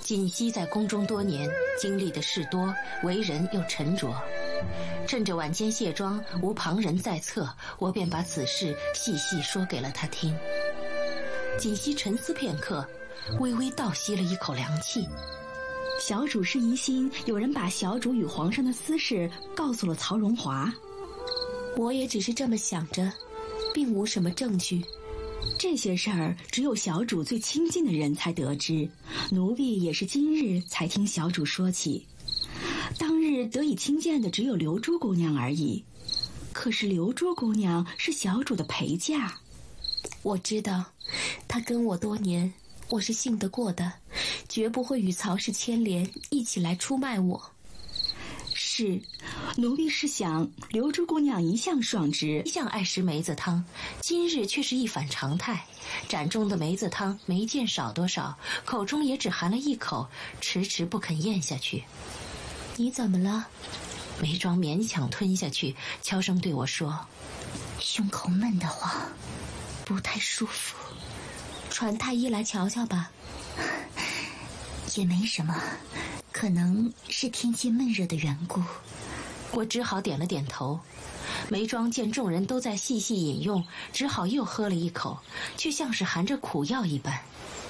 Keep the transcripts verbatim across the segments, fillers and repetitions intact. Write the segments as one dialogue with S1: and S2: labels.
S1: 锦溪在宫中多年，经历的事多，为人又沉着。趁着晚间卸妆，无旁人在侧，我便把此事细细说给了他听。锦溪沉思片刻，微微倒吸了一口凉气。
S2: 小主是疑心有人把小主与皇上的私事告诉了曹荣华。
S1: 我也只是这么想着，并无什么证据。
S2: 这些事儿只有小主最亲近的人才得知，奴婢也是今日才听小主说起。当日得以亲见的只有流珠姑娘而已，可是流珠姑娘是小主的陪嫁。
S1: 我知道，她跟我多年，我是信得过的，绝不会与曹氏牵连，一起来出卖我。
S2: 是，奴婢是想，流珠姑娘一向爽直，
S1: 一向爱吃梅子汤，今日却是一反常态。盏中的梅子汤没见少多少，口中也只含了一口，迟迟不肯咽下去。你怎么了？梅庄勉强吞下去，悄声对我说：
S3: 胸口闷得慌，不太舒服，
S1: 传太医来瞧瞧吧。
S3: 也没什么，可能是天气闷热的缘故。
S1: 我只好点了点头。梅庄见众人都在细细饮用，只好又喝了一口，却像是含着苦药一般。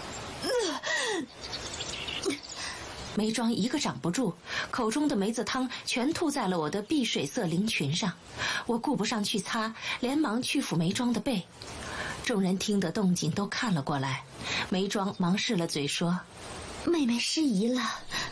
S1: 梅庄一个掌不住，口中的梅子汤全吐在了我的碧水色绫裙上。我顾不上去擦，连忙去抚梅庄的背。众人听得动静都看了过来，梅庄忙拭了嘴说：
S3: 妹妹失仪了。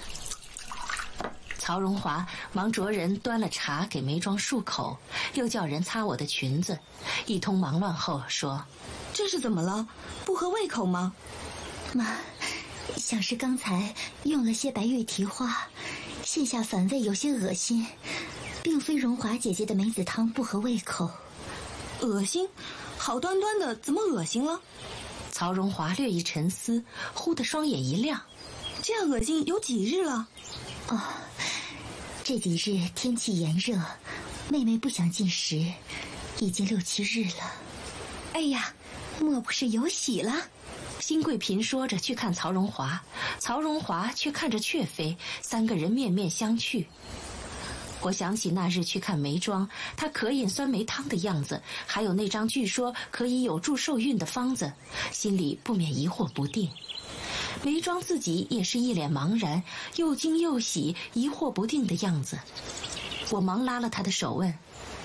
S1: 曹荣华忙着人端了茶给梅庄漱口，又叫人擦我的裙子，一通忙乱后说：
S2: 这是怎么了？不合胃口吗？
S3: 妈，想是刚才用了些白玉蹄花，现下反胃有些恶心，并非荣华姐姐的梅子汤不合胃口。
S2: 恶心？好端端的怎么恶心了？
S1: 曹荣华略一沉思，忽的双眼一亮。
S2: 这样恶心有几日了？
S3: 哦，这几日天气炎热，妹妹不想进食，已经六七日了。
S2: 哎呀，莫不是有喜了？
S1: 辛贵嫔说着去看曹荣华，曹荣华却看着雀妃，三个人面面相觑。我想起那日去看梅庄，她渴饮酸梅汤的样子，还有那张据说可以有助受孕的方子，心里不免疑惑不定。梅庄自己也是一脸茫然，又惊又喜，疑惑不定的样子。我忙拉了她的手问：